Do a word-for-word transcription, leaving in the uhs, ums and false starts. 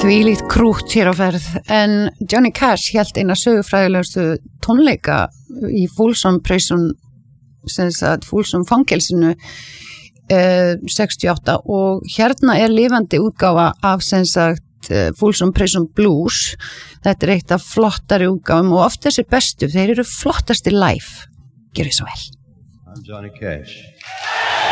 Þvílíkt krútt hér á ferð, en Johnny Cash hélt eina sögufræðilegustu tónleika í Folsom Prison, sem sagt Folsom fangelsinu eh, sextíu og átta, og hérna er lifandi útgáfa af sem sagt eh, Folsom Prison Blues. Þetta er eitt af flottari útgáfum og oft þessir bestu, þeir eru flottasti live. Gjörið svo vel. I'm Johnny Cash.